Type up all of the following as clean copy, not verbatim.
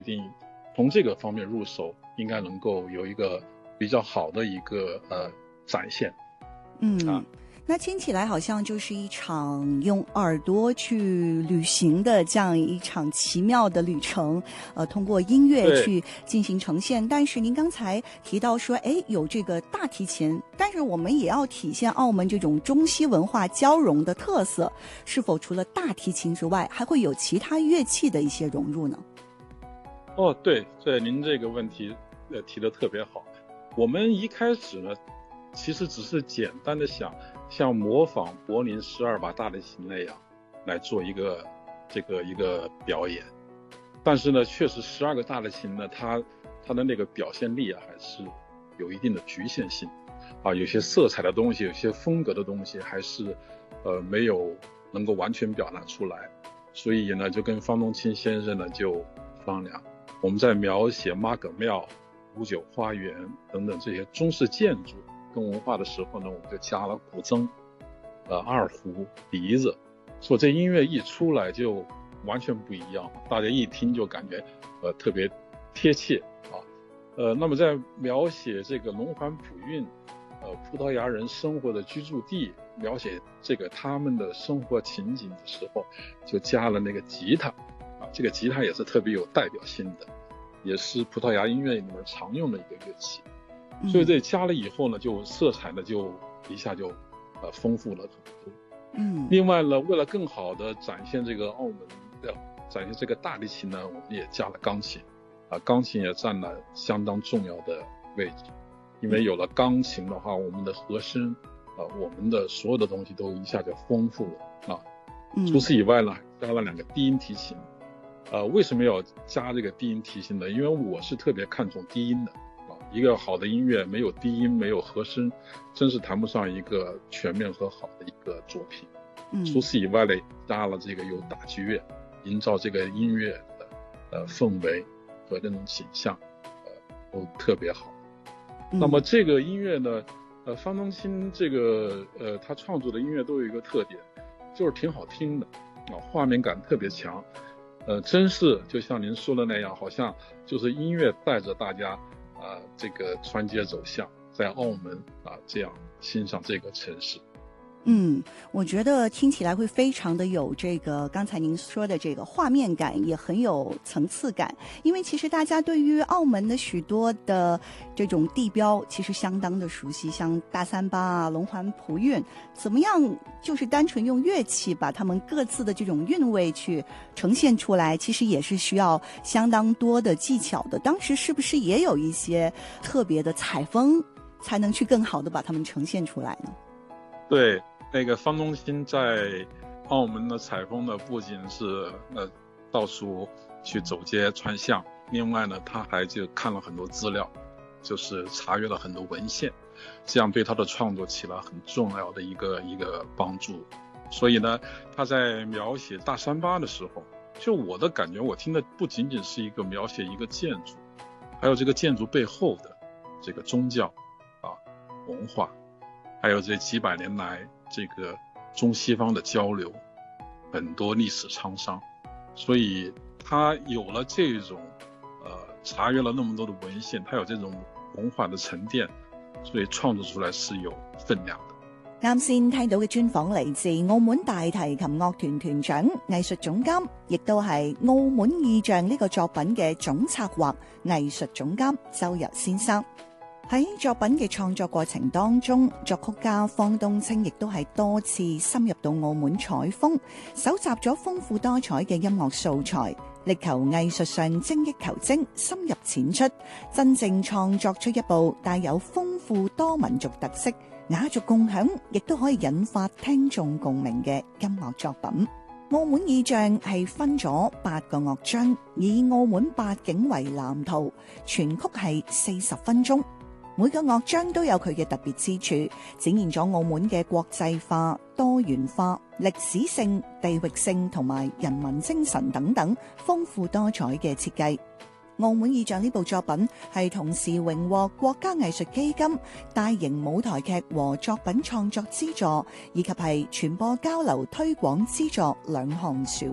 定从这个方面入手，应该能够有一个比较好的一个展现。 那听起来好像就是一场用耳朵去旅行的这样一场奇妙的旅程，通过音乐去进行呈现。但是您刚才提到说，有这个大提琴，但是我们也要体现澳门这种中西文化交融的特色，是否除了大提琴之外，还会有其他乐器的一些融入呢？ 对，您这个问题提得特别好。我们一开始呢，其实只是简单的想像模仿柏林12把大提琴那样来做一个表演，但是呢，确实12个大提琴呢，它的那个表现力还是有一定的局限性有些色彩的东西，有些风格的东西还是没有能够完全表达出来，所以呢，就跟方东青先生呢就商量，我们在描写妈阁庙、五九花园等等这些中式建筑跟文化的时候呢，我们就加了古筝、二胡、笛子，所以这音乐一出来就完全不一样，大家一听就感觉特别贴切那么在描写这个龙环普运葡萄牙人生活的居住地，描写这个他们的生活情景的时候，就加了那个吉他这个吉他也是特别有代表性的，也是葡萄牙音乐里面常用的一个乐器。所以这加了以后呢，就色彩呢就一下就丰富了很多。另外呢，为了更好的展现这个澳门的展现这个大提琴呢，我们也加了钢琴钢琴也占了相当重要的位置。因为有了钢琴的话，我们的和声我们的所有的东西都一下就丰富了除此以外呢，加了2个低音提琴为什么要加这个低音提琴呢？因为我是特别看重低音的一个好的音乐没有低音没有和声，真是谈不上一个全面和好的一个作品。除此以外呢，加了这个有打击乐，营造这个音乐的氛围和这种景象都特别好。那么这个音乐呢方东青这个他创作的音乐都有一个特点，就是挺好听的画面感特别强真是就像您说的那样，好像就是音乐带着大家这个穿街走巷，在澳门这样欣赏这个城市。 我觉得听起来会非常的有这个刚才您说的这个画面感，也很有层次感。因为其实大家对于澳门的许多的这种地标其实相当的熟悉，像大三巴龙环普运，怎么样就是单纯用乐器把他们各自的这种韵味去呈现出来，其实也是需要相当多的技巧的。当时是不是也有一些特别的采风，才能去更好的把它们呈现出来呢？ 对，那个方东青在澳门的采风呢，不仅是到处去走街串巷，另外呢，他还就看了很多资料，就是查阅了很多文献，这样对他的创作起了很重要的一个帮助。所以呢，他在描写大三巴的时候，就我的感觉，我听的不仅仅是一个描写一个建筑，还有这个建筑背后的这个宗教文化，还有这几百年来这个中西方的交流，很多历史沧桑，所以他有了这種查閱了那麼多的文獻，他有這種文化的沉澱，所以創作出來是有分量的。 啱先聽到嘅專訪嚟自澳門大提琴樂團團長、藝術總監，亦都係澳門意象呢個作品嘅總策劃、藝術總監周游先生。喺作品嘅創作過程當中，作曲家方東青亦都係多次深入到澳門採風，搜集咗豐富多彩嘅音樂素材，力求藝術上精益求精、深入淺出，真正創作出一部帶有豐富多民族特色、雅俗共享，亦都可以引發聽眾共鳴嘅音樂作品。澳門意象係分咗8個樂章，以澳門8景為藍圖，全曲係40分鐘。每個樂章都有佢嘅特別之處，展現咗澳門嘅國際化、多元化、歷史性、地域性同埋人民精神等等豐富多彩嘅設計。澳門意象呢部作品係同時榮獲國家藝術基金大型舞台劇和作品創作資助，以及係傳播交流推廣資助2項殊榮。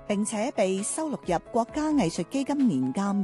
並且被收錄入國家藝術基金年鑑